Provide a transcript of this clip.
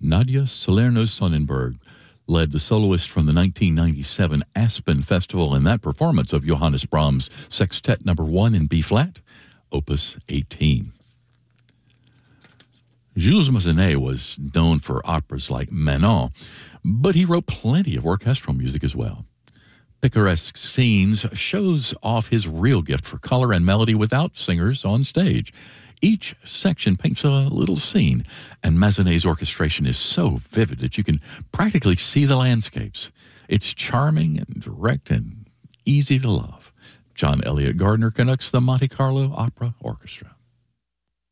Nadia Salerno-Sonnenberg led the soloist from the 1997 Aspen Festival in that performance of Johannes Brahms' Sextet No. 1 in B-flat, Opus 18. Jules Massenet was known for operas like Manon, but he wrote plenty of orchestral music as well. Picaresque Scenes shows off his real gift for color and melody without singers on stage. Each section paints a little scene, and Massenet's orchestration is so vivid that you can practically see the landscapes. It's charming and direct and easy to love. John Elliott Gardner conducts the Monte Carlo Opera Orchestra.